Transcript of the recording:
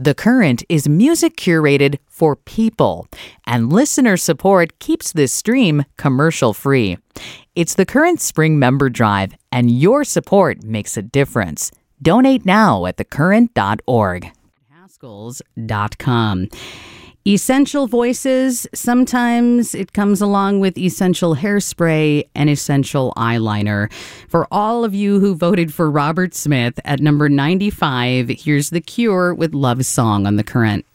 The Current is music curated for people, and listener support keeps this stream commercial-free. It's the Current Spring Member Drive, and your support makes a difference. Donate now at thecurrent.org. Haskell's.com. Essential Voices, sometimes it comes along with essential hairspray and essential eyeliner. For all of you who voted for Robert Smith at number 95, here's The Cure with Love Song on The Current.